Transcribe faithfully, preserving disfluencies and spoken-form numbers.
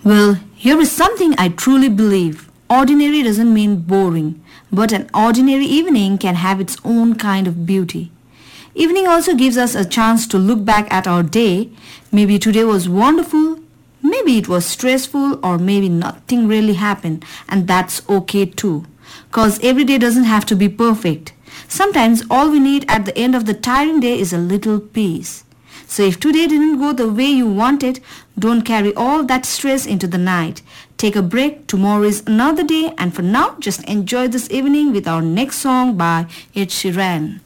Well, here is something I truly believe. Ordinary doesn't mean boring, but an ordinary evening can have its own kind of beauty. Evening also gives us a chance to look back at our day. Maybe today was wonderful, maybe it was stressful, or maybe nothing really happened, and that's okay too. Cause every day doesn't have to be perfect. Sometimes all we need at the end of the tiring day is a little peace. So if today didn't go the way you wanted, don't carry all that stress into the night. Take a break, tomorrow is another day, and for now, just enjoy this evening with our next song by Ed Sheeran.